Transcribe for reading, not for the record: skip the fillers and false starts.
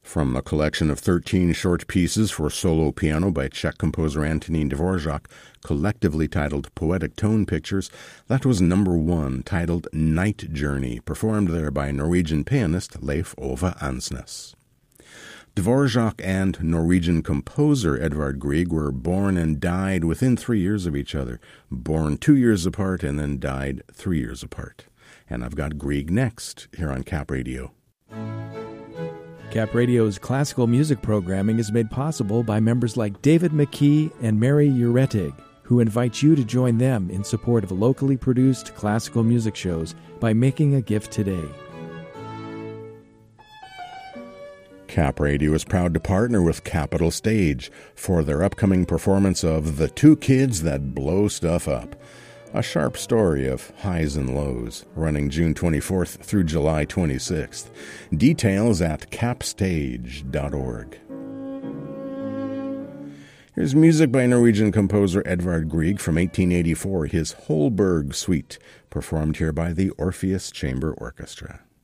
From the collection of 13 short pieces for solo piano by Czech composer Antonín Dvorak, collectively titled Poetic Tone Pictures, that was number 1, titled Night Journey, performed there by Norwegian pianist Leif Ove Ansnes. Dvorak and Norwegian composer Edvard Grieg were born and died within 3 years of each other, born 2 years apart and then died 3 years apart. And I've got Grieg next here on Cap Radio. Cap Radio's classical music programming is made possible by members like David McKee and Mary Uretig, who invite you to join them in support of locally produced classical music shows by making a gift today. Cap Radio is proud to partner with Capitol Stage for their upcoming performance of The Two Kids That Blow Stuff Up, a sharp story of highs and lows, running June 24th through July 26th. Details at capstage.org. Here's music by Norwegian composer Edvard Grieg from 1884, his Holberg Suite, performed here by the Orpheus Chamber Orchestra.